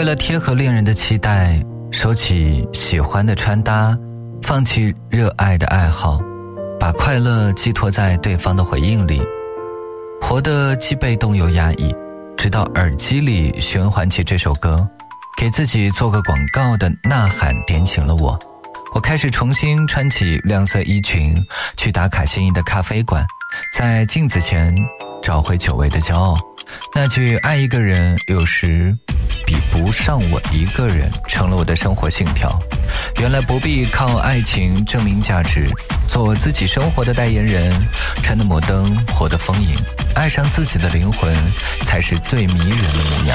为了贴合恋人的期待，收起喜欢的穿搭，放弃热爱的爱好，把快乐寄托在对方的回应里，活得既被动又压抑，直到耳机里循环起这首歌，给自己做个广告的呐喊点醒了我。我开始重新穿起亮色衣裙，去打卡心仪的咖啡馆，在镜子前找回久违的骄傲。那句爱一个人有时比不上我一个人成了我的生活信条。原来不必靠爱情证明价值，做我自己生活的代言人，穿的摩登，活得丰盈，爱上自己的灵魂才是最迷人的模样。